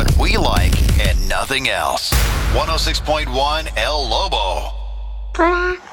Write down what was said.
what we like and nothing else. 106.1 El Lobo.